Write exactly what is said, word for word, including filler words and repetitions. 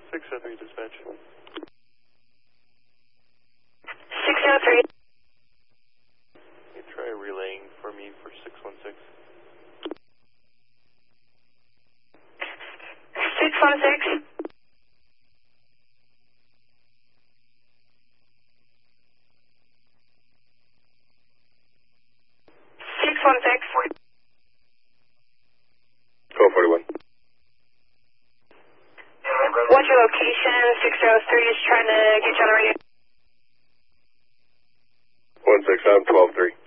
six oh three dispatch. six oh three. Can you try relaying for me for six one six? six one six. six one six. twelve forty-one. What's your location? six oh three is trying to get you on the radio. one six, I'm twelve three.